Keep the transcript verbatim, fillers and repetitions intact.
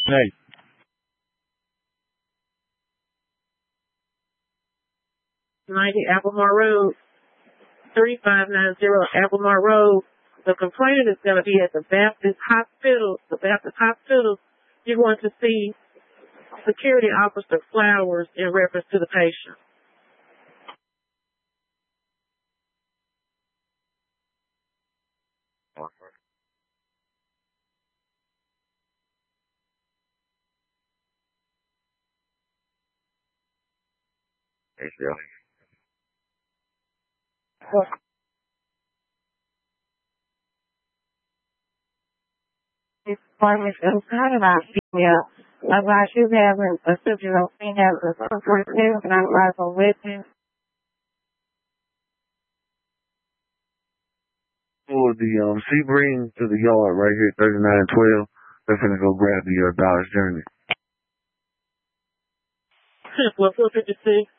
Hey. ninety Applemore Road, three five nine zero Applemore Road. The complainant is going to be at the Baptist Hospital. The Baptist Hospital, you're going to see security officer Flowers in reference to the patient. Hey, Phil. This department is kind of about female. Otherwise, you have a subject female representative and I'm like a witness. Pull the um Sebring to the yard right here, thirty-nine twelve. They're finna go grab the uh, Dodge Journey. What four fifty-six?